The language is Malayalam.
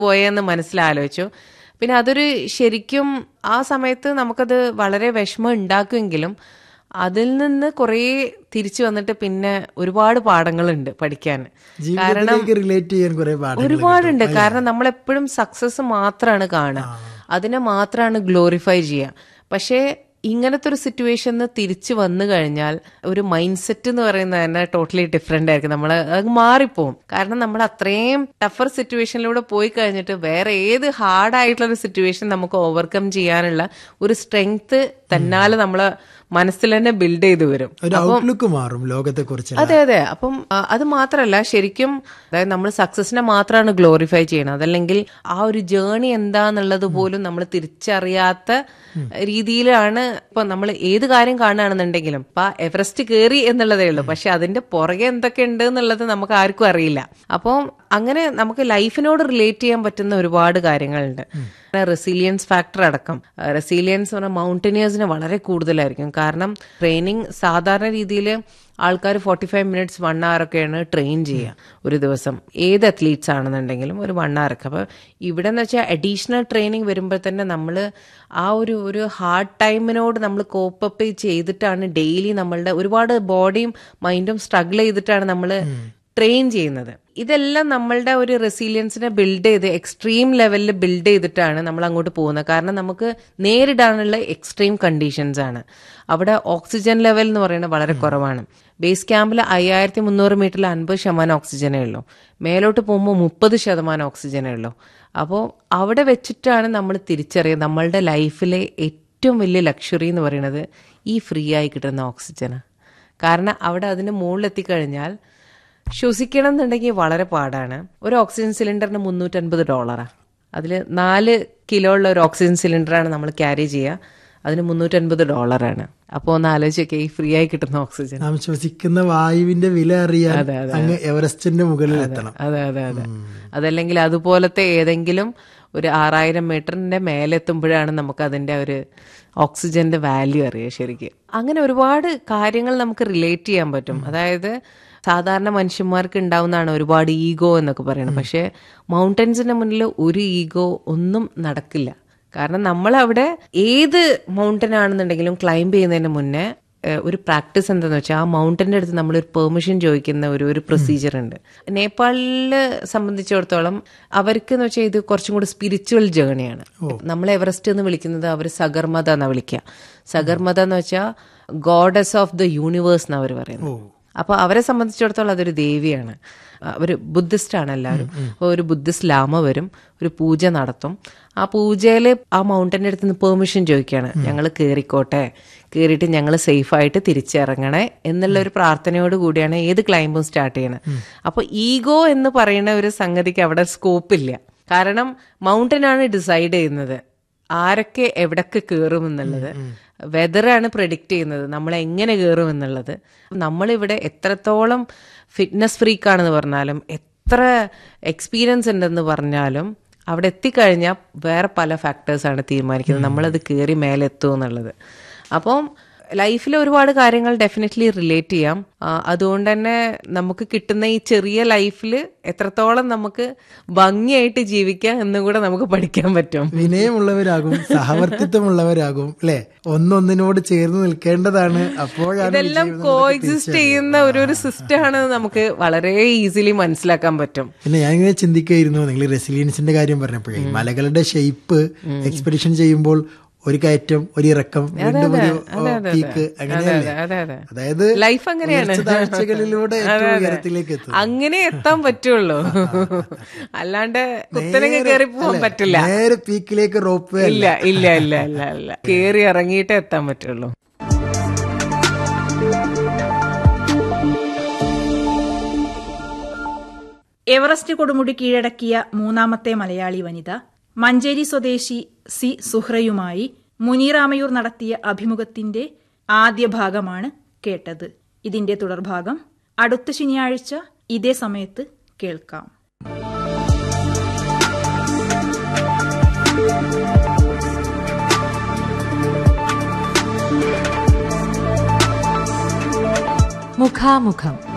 പോയെന്ന് മനസ്സിലാലോചിച്ചു. പിന്നെ അതൊരു ശരിക്കും ആ സമയത്ത് നമുക്കത് വളരെ വിഷമം ഉണ്ടാക്കുമെങ്കിലും അതിൽ നിന്ന് കുറേ തിരിച്ചു വന്നിട്ട് പിന്നെ ഒരുപാട് പാഠങ്ങളുണ്ട് പഠിക്കാൻ. കാരണം ഒരുപാടുണ്ട്. കാരണം നമ്മളെപ്പോഴും സക്സസ് മാത്രമാണ് കാണുക, അതിനെ മാത്രമാണ് ഗ്ലോറിഫൈ ചെയ്യുക. പക്ഷേ ഇങ്ങനത്തെ ഒരു സിറ്റുവേഷന് തിരിച്ചു വന്നു കഴിഞ്ഞാൽ ഒരു മൈൻഡ് സെറ്റ് എന്ന് പറയുന്നത് തന്നെ ടോട്ടലി ഡിഫറെന്റ് ആയിരിക്കും. നമ്മൾ അത് മാറിപ്പോവും. കാരണം നമ്മൾ അത്രയും ടഫർ സിറ്റുവേഷനിലൂടെ പോയി കഴിഞ്ഞിട്ട് വേറെ ഏത് ഹാർഡായിട്ടുള്ള ഒരു സിറ്റുവേഷൻ നമുക്ക് ഓവർകം ചെയ്യാനുള്ള ഒരു സ്ട്രെങ്ത് തന്നാലെ നമ്മളെ മനസ്സിൽ തന്നെ ബിൽഡ് ചെയ്ത് വരും. മാറും ലോകത്തെ കുറിച്ച്. അതെ അതെ. അപ്പം അത് മാത്രമല്ല, ശരിക്കും അതായത് നമ്മൾ സക്സസിനെ മാത്രമാണ് ഗ്ലോറിഫൈ ചെയ്യണം. അതല്ലെങ്കിൽ ആ ഒരു ജേർണി എന്താന്നുള്ളത് പോലും നമ്മൾ തിരിച്ചറിയാത്ത രീതിയിലാണ് ഇപ്പൊ നമ്മൾ ഏത് കാര്യം കാണുകയാണെന്നുണ്ടെങ്കിലും ഇപ്പൊ എവറസ്റ്റ് കയറി എന്നുള്ളതേ ഉള്ളൂ, പക്ഷെ അതിന്റെ പുറകെ എന്തൊക്കെ ഉണ്ട് എന്നുള്ളത് നമുക്ക് ആർക്കും അറിയില്ല. അപ്പോൾ അങ്ങനെ നമുക്ക് ലൈഫിനോട് റിലേറ്റ് ചെയ്യാൻ പറ്റുന്ന ഒരുപാട് കാര്യങ്ങളുണ്ട്. റെസിലിയൻസ് ഫാക്ടർ അടക്കം. റെസിലിയൻസ് പറഞ്ഞാൽ മൗണ്ടനിയേഴ്സിന് വളരെ കൂടുതലായിരിക്കും. കാരണം ട്രെയിനിങ് സാധാരണ രീതിയിൽ ആൾക്കാർ 45 മിനിറ്റ്സ് 1 hour ഒക്കെയാണ് ട്രെയിൻ ചെയ്യുക ഒരു ദിവസം, ഏത് അത്ലീറ്റ്സ് ആണെന്നുണ്ടെങ്കിലും ഒരു 1 hour ഒക്കെ. അപ്പോൾ ഇവിടെ എന്ന് വെച്ചാൽ അഡീഷണൽ ട്രെയിനിങ് വരുമ്പോൾ തന്നെ നമ്മൾ ആ ഒരു ഹാർഡ് ടൈമിനോട് നമ്മൾ കോപ്പപ്പ് ചെയ്തിട്ടാണ് ഡെയിലി നമ്മളുടെ ഒരുപാട് ബോഡിയും മൈൻഡും സ്ട്രഗിൾ ചെയ്തിട്ടാണ് നമ്മൾ ട്രെയിൻ ചെയ്യുന്നത്. ഇതെല്ലാം നമ്മളുടെ ഒരു റെസിലിയൻസിനെ ബിൽഡ് ചെയ്ത് എക്സ്ട്രീം ലെവലിൽ ബിൽഡ് ചെയ്തിട്ടാണ് നമ്മൾ അങ്ങോട്ട് പോകുന്നത്. കാരണം നമുക്ക് നേരിടാനുള്ള എക്സ്ട്രീം കണ്ടീഷൻസ് ആണ്. അവിടെ ഓക്സിജൻ ലെവൽ എന്ന് പറയുന്നത് വളരെ കുറവാണ്. ബേസ് ക്യാമ്പിൽ 5300 മീറ്ററിൽ 50% ഓക്സിജനേ ഉള്ളൂ. മേലോട്ട് പോകുമ്പോൾ 30% ഓക്സിജനേ ഉള്ളൂ. അപ്പോൾ അവിടെ വെച്ചിട്ടാണ് നമ്മൾ തിരിച്ചറിയുക നമ്മളുടെ ലൈഫിലെ ഏറ്റവും വലിയ ലക്ഷറി എന്ന് പറയുന്നത് ഈ ഫ്രീ ആയി കിട്ടുന്ന ഓക്സിജന്. കാരണം അവിടെ അതിന് മുകളിലെത്തിക്കഴിഞ്ഞാൽ ശ്വസിക്കണം എന്നുണ്ടെങ്കിൽ വളരെ പാടാണ്. ഒരു ഓക്സിജൻ സിലിണ്ടറിന് $350. അതിൽ 4 കിലോ ഉള്ള ഒരു ഓക്സിജൻ സിലിണ്ടറാണ് നമ്മൾ ക്യാരി ചെയ്യുക. അതിന് $350. അപ്പോൾ ഒന്ന് ആലോചിച്ചൊക്കെ ഈ ഫ്രീ ആയി കിട്ടുന്ന ഓക്സിജൻ, നാം ശ്വസിക്കുന്ന വായുവിന്റെ വില അറിയാൻ അങ്ങ് എവറസ്റ്റിന്റെ മുകളിൽ എത്തണം. അതെ അതെ അതെ. അതല്ലെങ്കിൽ അതുപോലത്തെ ഏതെങ്കിലും ഒരു 6000 മീറ്ററിന്റെ മേലെത്തുമ്പോഴാണ് നമുക്ക് അതിന്റെ ഒരു ഓക്സിജന്റെ വാല്യൂ അറിയുക ശരിക്കും. അങ്ങനെ ഒരുപാട് കാര്യങ്ങൾ നമുക്ക് റിലേറ്റ് ചെയ്യാൻ പറ്റും. അതായത് സാധാരണ മനുഷ്യന്മാർക്ക് ഉണ്ടാവുന്നതാണ് ഒരുപാട് ഈഗോ എന്നൊക്കെ പറയുന്നത്. പക്ഷെ മൗണ്ടൻസിന്റെ മുന്നിൽ ഒരു ഈഗോ ഒന്നും നടക്കില്ല. കാരണം നമ്മളവിടെ ഏത് മൗണ്ടൻ ആണെന്നുണ്ടെങ്കിലും ക്ലൈംബ് ചെയ്യുന്നതിന് മുന്നേ ഒരു പ്രാക്ടീസ് എന്താന്ന് വെച്ചാൽ ആ മൗണ്ടന്റെ അടുത്ത് നമ്മളൊരു പെർമിഷൻ ചോദിക്കുന്ന ഒരു പ്രൊസീജിയർ ഉണ്ട്. നേപ്പാളില് സംബന്ധിച്ചിടത്തോളം അവർക്ക് എന്ന് വെച്ചാൽ ഇത് കുറച്ചും കൂടി സ്പിരിച്വൽ ജേർണിയാണ്. നമ്മൾ എവറസ്റ്റ് എന്ന് വിളിക്കുന്നത് അവർ സഗർമത എന്നാ വിളിക്കുക. സഗർമത എന്ന് വെച്ചാൽ ഗോഡസ് ഓഫ് ദ യൂണിവേഴ്സ് എന്നാ അവർ പറയുന്നത്. അപ്പൊ അവരെ സംബന്ധിച്ചിടത്തോളം അതൊരു ദേവിയാണ്. അവർ ബുദ്ധിസ്റ്റ് ആണ് എല്ലാവരും. അപ്പോൾ ഒരു ബുദ്ധിസ്റ്റ് ലാമ വരും, ഒരു പൂജ നടത്തും. ആ പൂജയിൽ ആ മൗണ്ടന്റെ അടുത്ത് നിന്ന് പെർമിഷൻ ചോദിക്കുകയാണ്, ഞങ്ങൾ കയറിക്കോട്ടെ, കയറിയിട്ട് ഞങ്ങൾ സേഫായിട്ട് തിരിച്ചിറങ്ങണേ എന്നുള്ള ഒരു പ്രാർത്ഥനയോട് കൂടിയാണ് ഏത് ക്ലൈംബും സ്റ്റാർട്ട് ചെയ്യണത്. അപ്പൊ ഈഗോ എന്ന് പറയുന്ന ഒരു സംഗതിക്ക് അവിടെ സ്കോപ്പില്ല. കാരണം മൗണ്ടനാണ് ഡിസൈഡ് ചെയ്യുന്നത് ആരൊക്കെ എവിടൊക്കെ കയറും എന്നുള്ളത്. വെതറാണ് പ്രെഡിക്റ്റ് ചെയ്യുന്നത് നമ്മൾ എങ്ങനെ കയറും എന്നുള്ളത്. നമ്മളിവിടെ എത്രത്തോളം ഫിറ്റ്നസ് ഫ്രീക്കാണെന്ന് പറഞ്ഞാലും എത്ര എക്സ്പീരിയൻസ് ഉണ്ടെന്ന് പറഞ്ഞാലും അവിടെ എത്തിക്കഴിഞ്ഞാൽ വേറെ പല ഫാക്ടേഴ്സാണ് തീരുമാനിക്കുന്നത് നമ്മളത് കയറി മേലെ എത്തുമോ എന്നുള്ളത്. അപ്പം ലൈഫിൽ ഒരുപാട് കാര്യങ്ങൾ ഡെഫിനറ്റ്ലി റിലേറ്റ് ചെയ്യാം. അതുകൊണ്ട് തന്നെ നമുക്ക് കിട്ടുന്ന ഈ ചെറിയ ലൈഫിൽ എത്രത്തോളം നമുക്ക് ഭംഗിയായിട്ട് ജീവിക്കാം എന്നും കൂടെ നമുക്ക് പഠിക്കാൻ പറ്റും. വിനയമുള്ളവരാകും, സഹവർത്തിത്വമുള്ളവരാകും, അല്ലെ, ഒന്നൊന്നിനോട് ചേർന്ന് നിൽക്കേണ്ടതാണ്. അപ്പോഴാണ് ഇതെല്ലാം കോഎക്സിസ്റ്റ് ചെയ്യുന്ന ഒരു സിസ്റ്റമാണ് നമുക്ക് വളരെ ഈസിലി മനസ്സിലാക്കാൻ പറ്റും. പിന്നെ ഞാനിങ്ങനെ ചിന്തിക്കുകയായിരുന്നു, നിങ്ങൾ റെസിലിയൻസിന്റെ കാര്യം പറഞ്ഞപ്പോഴേ മലകളുടെ ഷേപ്പ് എക്സ്പെഡിഷൻ ചെയ്യുമ്പോൾ ഒരു കയറ്റം, ഒരു ഇറക്കം, വീണ്ടും ഒരു പീക്ക്, അങ്ങനെയല്ലേ? അതായത് ലൈഫ് അങ്ങനെയാണ്, താഴ്ചകളിലൂടെ ഏറ്റവും ഉയരത്തിലേക്ക് എത്തും. അങ്ങനെ എത്താൻ പറ്റുള്ളൂ, അല്ലാണ്ട് കുത്തനെങ്ങ് കയറി പോകാൻ പറ്റില്ല. നേരെ പീക്കിലേക്ക് റോപ്പ് വേ ഇല്ല ഇല്ല ഇല്ല ഇല്ല ഇല്ല, കയറി ഇറങ്ങിയിട്ടേ എത്താൻ പറ്റുള്ളൂ. എവറസ്റ്റ് കൊടുമുടി കീഴടക്കിയ മൂന്നാമത്തെ മലയാളി വനിത മഞ്ചേരി സ്വദേശി സി സുഹ്റയുമായി മുനീറാമയൂർ നടത്തിയ അഭിമുഖത്തിന്റെ ആദ്യ ഭാഗമാണ് കേട്ടത്. ഇതിന്റെ തുടർഭാഗം അടുത്ത ശനിയാഴ്ച ഇതേ സമയത്ത് കേൾക്കാം. മുഖാമുഖം.